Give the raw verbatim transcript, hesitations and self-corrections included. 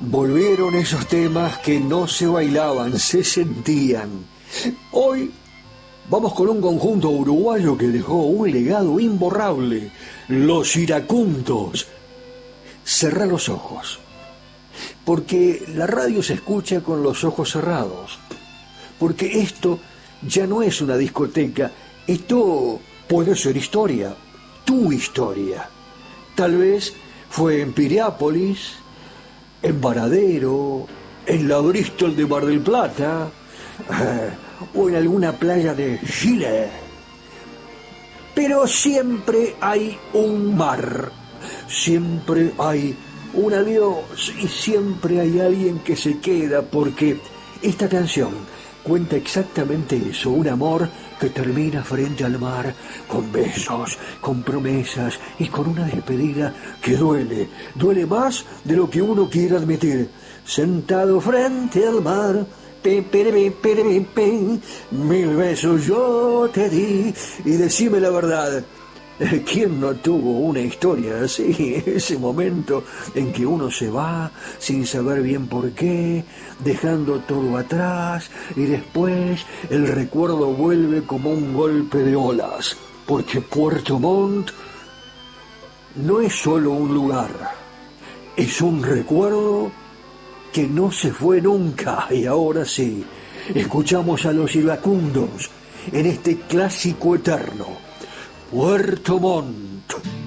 Volvieron esos temas que no se bailaban, se sentían. Hoy vamos con un conjunto uruguayo que dejó un legado imborrable, Los Iracundos. Cerrá los ojos, porque la radio se escucha con los ojos cerrados, porque esto ya no es una discoteca, esto puede ser historia, tu historia. Tal vez fue en Piriápolis, en Varadero, en la Bristol de Mar del Plata, eh, o en alguna playa de Chile. Pero siempre hay un mar, siempre hay un adiós y siempre hay alguien que se queda, porque esta canción cuenta exactamente eso, un amor que termina frente al mar, con besos, con promesas y con una despedida que duele, duele más de lo que uno quiere admitir. Sentado frente al mar, pe, pe, pe, pe, pe, pe, mil besos yo te di, y decime la verdad, ¿quién no tuvo una historia así? Ese momento en que uno se va sin saber bien por qué, dejando todo atrás, y después el recuerdo vuelve como un golpe de olas, porque Puerto Montt no es solo un lugar, es un recuerdo que no se fue nunca. Y ahora sí, escuchamos a Los Iracundos en este clásico eterno, Puerto Montt.